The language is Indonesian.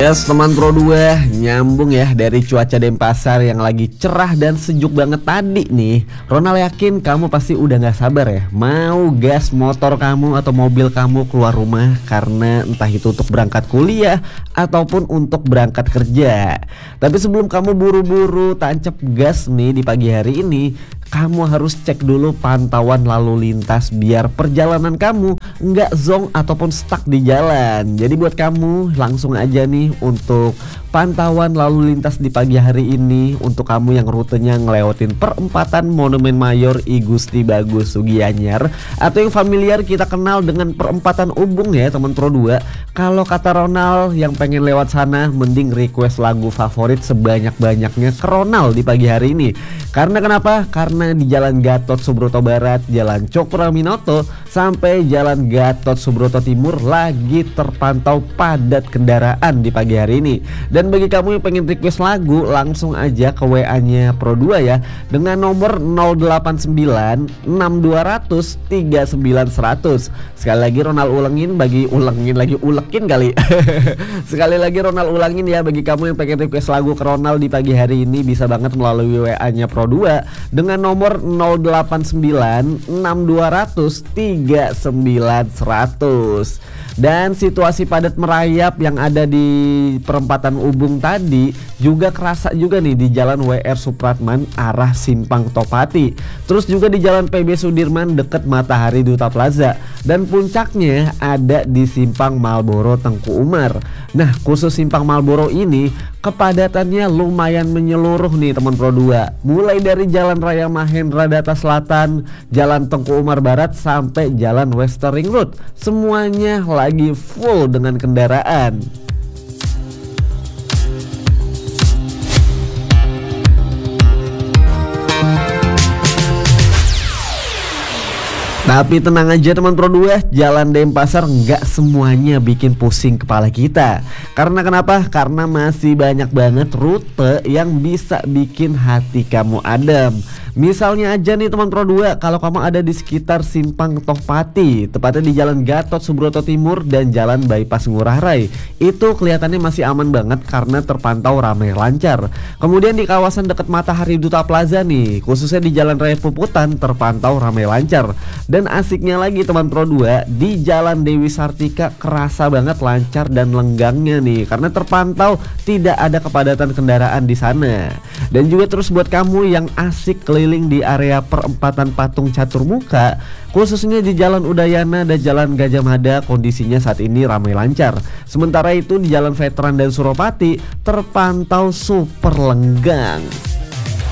Yes teman Pro 2, nyambung ya dari cuaca Denpasar yang lagi cerah dan sejuk banget tadi nih. Ronald yakin kamu pasti udah gak sabar ya mau gas motor kamu atau mobil kamu keluar rumah, karena entah itu untuk berangkat kuliah ataupun untuk berangkat kerja. Tapi sebelum kamu buru-buru tancap gas nih di pagi hari ini, kamu harus cek dulu pantauan lalu lintas biar perjalanan kamu nggak zonk ataupun stuck di jalan. Jadi buat kamu langsung aja nih untuk pantauan lalu lintas di pagi hari ini untuk kamu yang rutenya ngelewatin perempatan Monumen Mayor I Gusti Bagus Sugianyar atau yang familiar kita kenal dengan perempatan Ubung ya teman Pro 2. Kalau kata Ronald yang pengen lewat sana, mending request lagu favorit sebanyak-banyaknya ke Ronald di pagi hari ini. Karena kenapa? Karena di Jalan Gatot Subroto Barat, Jalan Cokroaminoto sampai Jalan Gatot Subroto Timur lagi terpantau padat kendaraan di pagi hari ini. Dan bagi kamu yang pengen request lagu, langsung aja ke WA-nya Pro 2 ya dengan nomor 089 6200 3900. Sekali lagi Ronald ulangin kali. Sekali lagi Ronald ulangin ya, bagi kamu yang pengen request lagu ke Ronald di pagi hari ini bisa banget melalui WA-nya Pro 2 dengan nomor 089 6200 3900. Dan situasi padat merayap yang ada di perempatan Ubung tadi juga kerasa juga nih di Jalan WR Supratman arah Simpang Topati. Terus juga di Jalan PB Sudirman deket Matahari Duta Plaza. Dan puncaknya ada di Simpang Malboro Tengku Umar. Nah khusus Simpang Malboro ini kepadatannya lumayan menyeluruh nih teman Pro 2. Mulai dari Jalan Raya Mahendra Data Selatan, Jalan Tengku Umar Barat sampai Jalan Western Ring Road. Semuanya lagi full dengan kendaraan. Tapi tenang aja teman Pro 2, Jalan Denpasar nggak semuanya bikin pusing kepala kita. Karena kenapa? Karena masih banyak banget rute yang bisa bikin hati kamu adem. Misalnya aja nih teman Pro 2, kalau kamu ada di sekitar Simpang Topati, tepatnya di Jalan Gatot Subroto Timur dan Jalan Bypass Ngurah Rai, itu kelihatannya masih aman banget karena terpantau ramai lancar. Kemudian di kawasan dekat Matahari Duta Plaza nih, khususnya di Jalan Raya Puputan, terpantau ramai lancar. Dan asiknya lagi teman Pro 2, di Jalan Dewi Sartika kerasa banget lancar dan lenggangnya nih karena terpantau tidak ada kepadatan kendaraan di sana. Dan juga terus buat kamu yang asik keliling di area perempatan Patung Catur Muka, khususnya di Jalan Udayana dan Jalan Gajah Mada, kondisinya saat ini ramai lancar. Sementara itu di Jalan Veteran dan Suropati terpantau super lenggang.